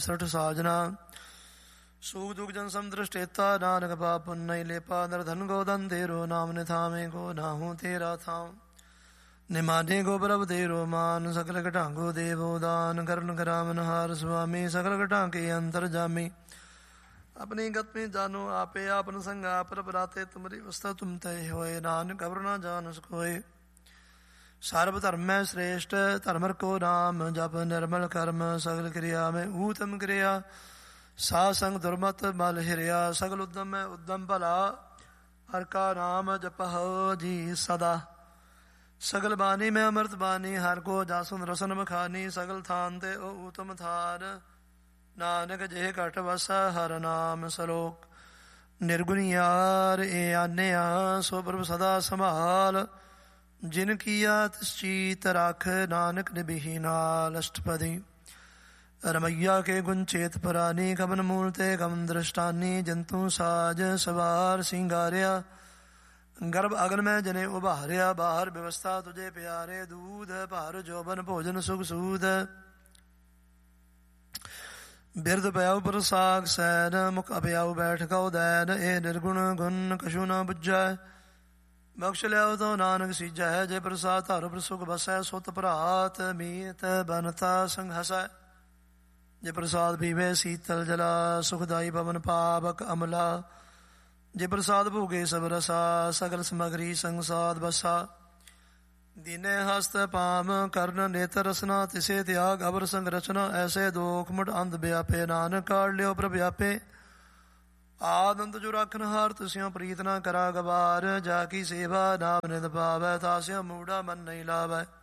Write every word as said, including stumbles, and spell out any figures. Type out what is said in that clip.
ਸਠ ਸਾਜਨਾ ਸੂਖ ਦੁਖ ਜਨ ਸਮਦ੍ਰਿਸ਼ਟੇਤਾ ਨਾਨਕ ਪਾਪ ਪੁੰਨਿ ਲੇਪਾ ਨਰਧਨ ਗੋਦਨ ਤੇਰੋ ਨਾਮ ਨਿਥਾਵੇਂ ਕੋ ਨਾਹੂ ਤੇਰਾ ਥਾਮ ਨਿਮਾਨੇ ਗੋ ਪ੍ਰਭ ਤੇਰੋ ਮਾਨ ਸਕਲ ਘਟਾਂਗੋ ਦੇਵੋ ਦਾਨ ਕਰਨ ਕਰਾਵਨ ਹਾਰ ਸੁਆਮੀ ਸਕਲ ਘਟਾਂਕੇ ਅੰਤਰ ਜਾਮੀ ਆਪਣੀ ਗਤ ਮੇਂ ਜਾਨੋ ਆਪੇ ਆਪਨ ਸੰਗਾ ਪ੍ਰਭ ਰਾਤੇ ਤੁਮਰੀ ਵਸਤਾ ਤੁਮ ਤੈ ਹੋਏ ਨਾਨਕ ਅਵਰ ਨਾ ਜਾਣ ਸਕੋਏ ਸਰਬ ਧਰਮ ਮੈਂ ਸ੍ਰੇਸ਼ਟ ਧਰਮ ਕੋ ਨਾਮ ਜਪ ਨਿਰਮਲ ਕਰਮ ਸਗਲ ਕਿਰਿਆ ਮੈਂ ਊਤਮ ਕਿਰਿਆ ਸਾਧ ਸੰਗ ਦੁਰਮਤ ਮਲ ਹਿਰਿਆ ਸਗਲ ਉਦਮ ਮੈਂ ਉਦਮ ਭਲਾ ਹਰ ਕਾ ਨਾਮ ਜਪਹੁ ਜੀ ਸਦਾ ਸਗਲ ਬਾਣੀ ਮੈਂ ਅੰਮ੍ਰਿਤ ਬਾਣੀ ਹਰ ਕੋ ਜਾਸੁਨ ਰਸਨ ਮਖਾਨੀ ਸਗਲ ਥਾਨ ਤੇ ਉਹ ਊਤਮ ਥਾਨ ਨਾਨਕ ਜੇ ਘਟ ਵਸਾ ਹਰ ਨਾਮ ਸਲੋਕ ਨਿਰਗੁਣਿਆਰ ਏ ਆਨਿਆ ਸੋ ਪ੍ਰਭ ਸਦਾ ਸੰਭਾਲ ਜਿਨ ਕੀਆ ਤਿਸ ਚੀਤ ਰਖ ਨਾਨਕ ਨਿਭੀ ਨਾਲ ਅਸ਼ਟਪਦੀ ਰਮਈਆ ਕੇ ਗੁਣ ਚੇਤ ਪਰਾਨੀ ਕਮਨ ਮੂਲ ਤੇ ਕਮਨ ਦ੍ਰਿਸ਼ਟਾਨੀ ਜੰਤੂ ਸਾਜ ਸਵਾਰ ਸਿੰਗਾਰਿਆ ਗਰਭ ਅਗਨ ਮੈਂ ਜਨੇ ਉਭਾਰਿਆ ਬਾਹਰ ਵਿਵਸਥਾ ਤੁਝੇ ਪਿਆਰੇ ਦੂਧ ਭਾਰ ਜੋਬਨ ਭੋਜਨ ਸੁਖ ਸੂਦ ਬਿਰਦ ਪਿਆਉ ਪ੍ਰਸਾਗ ਸੈਨ ਮੁਖ ਅਪਿਆਉ ਬੈਠ ਕਉ ਦੈਨ ਇਹ ਨਿਰਗੁਣ ਗੁਣ ਕਛੂ ਨਾ ਬੁੱਝੈ ਬਖਸ਼ ਲਿਆਉ ਤੋ ਨਾਨਕ ਸੀਜੈ ਜੇ ਪ੍ਰਸਾਦ ਧਾਰੋ ਪ੍ਰਸੁਖ ਬਸੈ ਸੁਤ ਭਰਾਤ ਮੀਤ ਬਨਤਾ ਸੰਗ ਹਸੈ ਜੇ ਪ੍ਰਸਾਦ ਪੀਵੇ ਸੀਤਲ ਜਲਾ ਸੁਖਦਾਈ ਪਵਨ ਪਾਵਕ ਅਮਲਾ ਜੇ ਪ੍ਰਸਾਦ ਭੋਗੇ ਸਭ ਰਸਾ ਸਗਲ ਸਮਗਰੀ ਸੰਸਾਦ ਬਸਾ ਦੀਨੇ ਹਸਤ ਪਾਮ ਕਰਨ ਨੇਤਰ ਰਸਨਾ ਤਿਸੇ ਤਿਆਗ ਅਵਰ ਸੰਗ ਰਚਨਾ ਐਸੇ ਦੋਖ ਮੁੜ ਅੰਧ ਵਿਆਪੇ ਨਾਨਕ ਕਾੜ ਲਿਓ ਪ੍ਰਭ ਵਿਆਪੇ ਆਦੰਤ ਜੋ ਰੱਖਨ ਹਾਰ ਤੁਸਿਓ ਪ੍ਰੀਤ ਨਾ ਕਰਾ ਗਵਾਰ ਜਾ ਕੀ ਸੇਵਾ ਨਾਮ ਨਿਦ ਪਾਵੈ ਤਾਸਿਓ ਮੂੜਾ ਮਨ ਨਹੀਂ ਲਾਵੈ